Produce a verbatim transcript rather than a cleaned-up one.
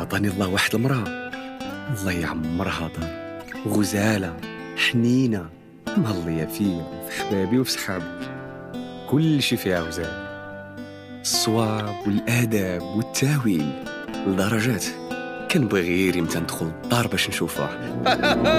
عطاني الله واحد المرأة الله يعمرها دار، غزالة حنينة مهلية فيا في حبابي وفي صحابي، كل شي فيها غزال، الصواب والآداب والتاويل لدرجات كنبغي غير يمتى ندخل الدار باش نشوفها.